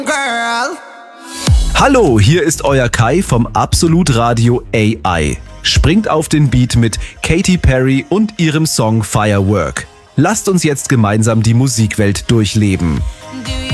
Girl. Hallo, hier ist euer Kai vom Absolut Radio AI. Springt auf den Beat mit Katy Perry und ihrem Song Firework. Lasst uns jetzt gemeinsam die Musikwelt durchleben.